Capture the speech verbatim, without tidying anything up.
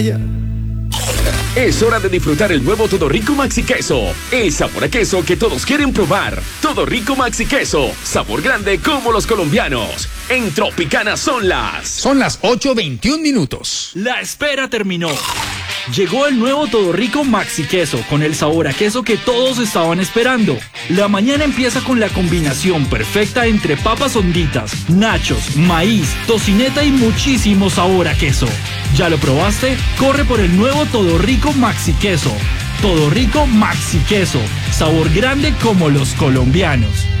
Es hora de disfrutar el nuevo Todo Rico Maxi Queso. El sabor a queso que todos quieren probar. Todo Rico Maxi Queso. Sabor grande como los colombianos. En Tropicana son las... Son las ocho veintiún minutos. La espera terminó. Llegó el nuevo Todo Rico Maxi Queso con el sabor a queso que todos estaban esperando. La mañana empieza con la combinación perfecta entre papas honditas, nachos, maíz, tocineta y muchísimo sabor a queso. ¿Ya lo probaste? Corre por el nuevo Todo Rico Maxi Queso. Todo Rico Maxi Queso. Sabor grande como los colombianos.